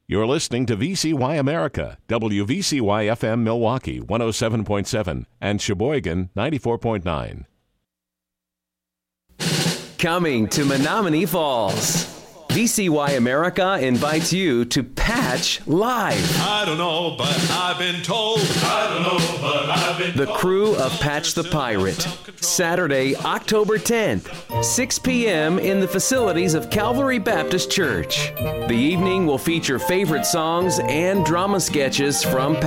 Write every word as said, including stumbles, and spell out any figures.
You're listening to V C Y America, W V C Y F M Milwaukee one oh seven point seven and Sheboygan ninety-four point nine. Coming to Menominee Falls, V C Y America invites you to Patch Live. I don't know, but I've been told. I don't know, but I've been The told. crew of Patch the Pirate. Saturday, October tenth, six p.m. in the facilities of Calvary Baptist Church. The evening will feature favorite songs and drama sketches from